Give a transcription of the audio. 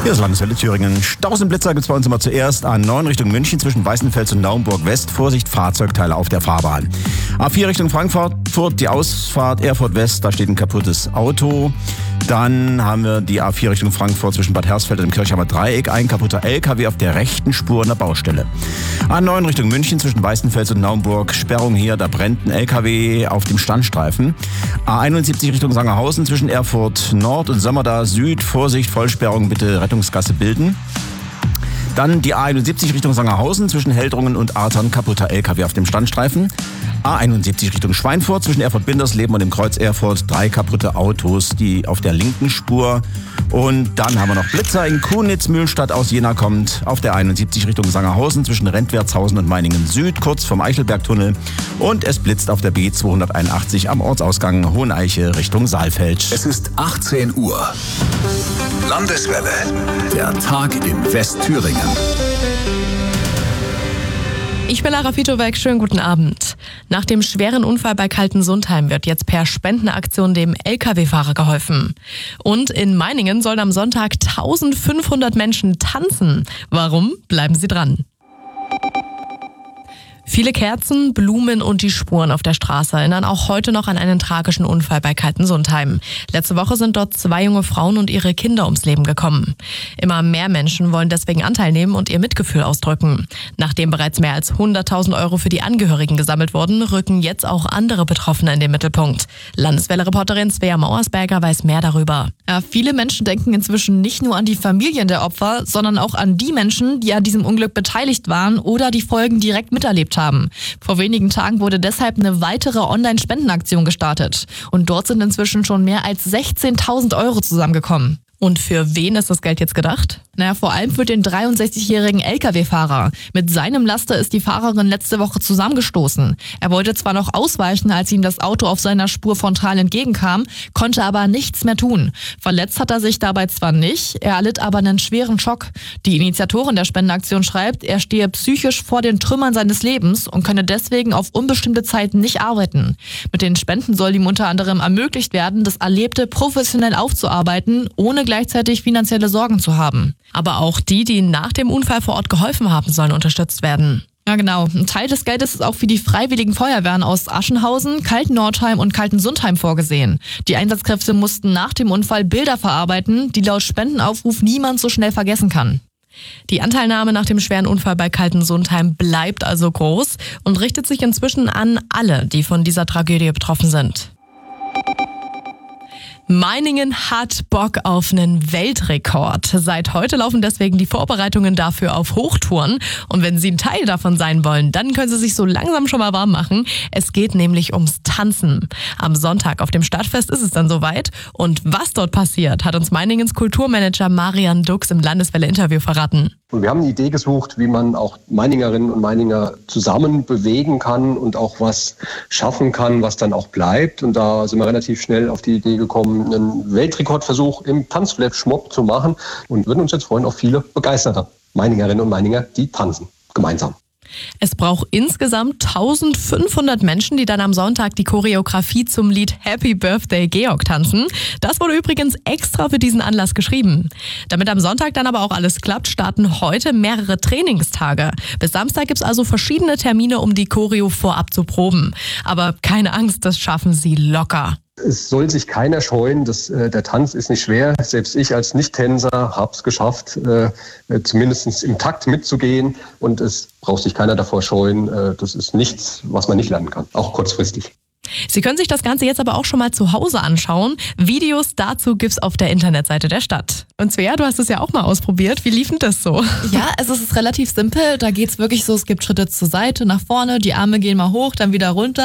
Hier ist Landeswelle Thüringen. Stausenblitzer gibt es bei uns immer zuerst. A9 Richtung München zwischen Weißenfels und Naumburg West. Vorsicht, Fahrzeugteile auf der Fahrbahn. A4 Richtung Frankfurt, die Ausfahrt Erfurt West, da steht ein kaputtes Auto. Dann haben wir die A4 Richtung Frankfurt zwischen Bad Hersfeld und dem Kirchheimer Dreieck. Ein kaputter LKW auf der rechten Spur in der Baustelle. A9 Richtung München zwischen Weißenfels und Naumburg. Sperrung hier, da brennt ein LKW auf dem Standstreifen. A71 Richtung Sangerhausen zwischen Erfurt Nord und Sömmerda Süd. Vorsicht, Vollsperrung, bitte Rettungsgasse bilden. Dann die A71 Richtung Sangerhausen zwischen Heldrungen und Artern, kaputter LKW auf dem Standstreifen. A71 Richtung Schweinfurt zwischen Erfurt-Bindersleben und dem Kreuz Erfurt, 3 kaputte Autos, die auf der linken Spur. Und dann haben wir noch Blitzer in Kunitz, Mühlstadt aus Jena kommt auf der 71 Richtung Sangerhausen zwischen Rentwertshausen und Meiningen Süd, kurz vom Eichelbergtunnel. Und es blitzt auf der B281 am Ortsausgang Hoheneiche Richtung Saalfeld. Es ist 18 Uhr. Landeswelle. Der Tag in Westthüringen. Ich bin Lara Fitowek, schönen guten Abend. Nach dem schweren Unfall bei Kaltensundheim wird jetzt per Spendenaktion dem Lkw-Fahrer geholfen. Und in Meiningen sollen am Sonntag 1500 Menschen tanzen. Warum? Bleiben Sie dran. Viele Kerzen, Blumen und die Spuren auf der Straße erinnern auch heute noch an einen tragischen Unfall bei Kaltensundheim. Letzte Woche sind dort 2 junge Frauen und ihre Kinder ums Leben gekommen. Immer mehr Menschen wollen deswegen Anteil nehmen und ihr Mitgefühl ausdrücken. Nachdem bereits mehr als 100.000 € für die Angehörigen gesammelt wurden, rücken jetzt auch andere Betroffene in den Mittelpunkt. Landeswelle-Reporterin Svea Mauersberger weiß mehr darüber. Ja, viele Menschen denken inzwischen nicht nur an die Familien der Opfer, sondern auch an die Menschen, die an diesem Unglück beteiligt waren oder die Folgen direkt miterlebt haben. Vor wenigen Tagen wurde deshalb eine weitere Online-Spendenaktion gestartet. Und dort sind inzwischen schon mehr als 16.000 € zusammengekommen. Und für wen ist das Geld jetzt gedacht? Vor allem für den 63-jährigen Lkw-Fahrer. Mit seinem Laster ist die Fahrerin letzte Woche zusammengestoßen. Er wollte zwar noch ausweichen, als ihm das Auto auf seiner Spur frontal entgegenkam, konnte aber nichts mehr tun. Verletzt hat er sich dabei zwar nicht, er erlitt aber einen schweren Schock. Die Initiatorin der Spendenaktion schreibt, er stehe psychisch vor den Trümmern seines Lebens und könne deswegen auf unbestimmte Zeit nicht arbeiten. Mit den Spenden soll ihm unter anderem ermöglicht werden, das Erlebte professionell aufzuarbeiten, ohne gleichzeitig finanzielle Sorgen zu haben. Aber auch die nach dem Unfall vor Ort geholfen haben, sollen unterstützt werden. Ja, genau. Ein Teil des Geldes ist auch für die Freiwilligen Feuerwehren aus Aschenhausen, Kaltennordheim und Kaltensundheim vorgesehen. Die Einsatzkräfte mussten nach dem Unfall Bilder verarbeiten, die laut Spendenaufruf niemand so schnell vergessen kann. Die Anteilnahme nach dem schweren Unfall bei Kaltensundheim bleibt also groß und richtet sich inzwischen an alle, die von dieser Tragödie betroffen sind. Meiningen hat Bock auf einen Weltrekord. Seit heute laufen deswegen die Vorbereitungen dafür auf Hochtouren. Und wenn Sie ein Teil davon sein wollen, dann können Sie sich so langsam schon mal warm machen. Es geht nämlich ums Tanzen. Am Sonntag auf dem Stadtfest ist es dann soweit. Und was dort passiert, hat uns Meiningens Kulturmanager Marian Dux im Landeswelle-Interview verraten. Und wir haben eine Idee gesucht, wie man auch Meiningerinnen und Meininger zusammen bewegen kann und auch was schaffen kann, was dann auch bleibt. Und da sind wir relativ schnell auf die Idee gekommen, einen Weltrekordversuch im Tanzflash-Mob zu machen und würden uns jetzt freuen auf viele begeisterte Meiningerinnen und Meininger, die tanzen gemeinsam. Es braucht insgesamt 1500 Menschen, die dann am Sonntag die Choreografie zum Lied Happy Birthday Georg tanzen. Das wurde übrigens extra für diesen Anlass geschrieben. Damit am Sonntag dann aber auch alles klappt, starten heute mehrere Trainingstage. Bis Samstag gibt es also verschiedene Termine, um die Choreo vorab zu proben. Aber keine Angst, das schaffen Sie locker. Es soll sich keiner scheuen, der Tanz ist nicht schwer. Selbst ich als Nicht-Tänzer habe es geschafft, zumindest im Takt mitzugehen. Und es braucht sich keiner davor scheuen. Das ist nichts, was man nicht lernen kann, auch kurzfristig. Sie können sich das Ganze jetzt aber auch schon mal zu Hause anschauen. Videos dazu gibt's auf der Internetseite der Stadt. Und Svea, du hast es ja auch mal ausprobiert. Wie lief denn das so? Ja, es ist relativ simpel. Da geht's wirklich so, es gibt Schritte zur Seite, nach vorne, die Arme gehen mal hoch, dann wieder runter.